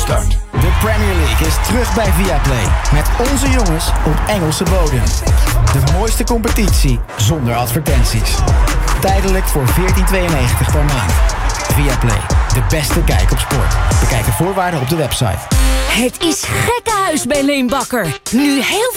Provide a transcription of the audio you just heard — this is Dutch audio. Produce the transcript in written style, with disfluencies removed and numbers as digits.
start. De Premier League is terug bij Viaplay. Met onze jongens op Engelse bodem. De mooiste competitie zonder advertenties. Tijdelijk voor €14,92 per maand. Viaplay, de beste kijk op sport. Bekijk de voorwaarden op de website. Het is gekkenhuis bij Leenbakker. Nu heel